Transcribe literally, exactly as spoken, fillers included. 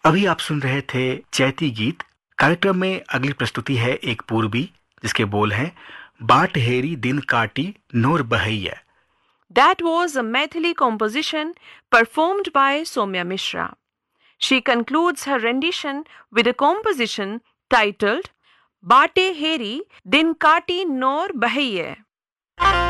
अभी आप सुन रहे थे चैती गीत। कार्यक्रम में अगली प्रस्तुति है एक पूर्वी, जिसके बोल हैं बाट हेरी दिन काटी नोर बहैया। That was a Maithili composition performed by Somya Mishra. She concludes her rendition with a composition titled Bate Heri Din Kati Nor Bahaiye.